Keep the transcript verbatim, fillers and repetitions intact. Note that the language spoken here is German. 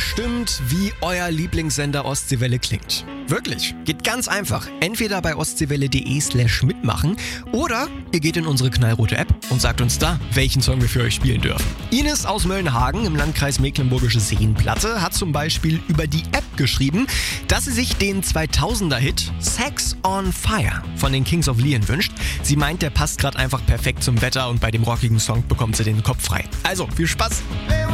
bestimmt, wie euer Lieblingssender Ostseewelle klingt. Wirklich, geht ganz einfach. Entweder bei ostseewelle.de slash mitmachen oder ihr geht in unsere knallrote App und sagt uns da, welchen Song wir für euch spielen dürfen. Ines aus Möllenhagen im Landkreis Mecklenburgische Seenplatte hat zum Beispiel über die App geschrieben, dass sie sich den zweitausender-Hit Sex on Fire von den Kings of Leon wünscht. Sie meint, der passt gerade einfach perfekt zum Wetter und bei dem rockigen Song bekommt sie den Kopf frei. Also, viel Spaß!